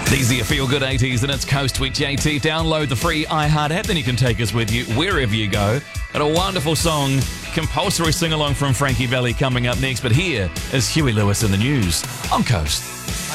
These are your feel-good 80s and it's Coast with JT. Download the free iHeart app, then you can take us with you wherever you go. And a wonderful song, compulsory sing-along from Frankie Valli coming up next. But here is Huey Lewis in the news on Coast.